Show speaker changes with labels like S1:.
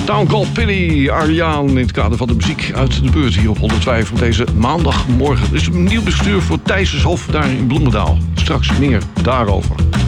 S1: Town Called Pity, Ariaan, in het kader van de muziek uit de buurt hier op 105 op deze maandagmorgen. Er is een nieuw bestuur voor Thijssershof daar in Bloemendaal. Straks meer daarover.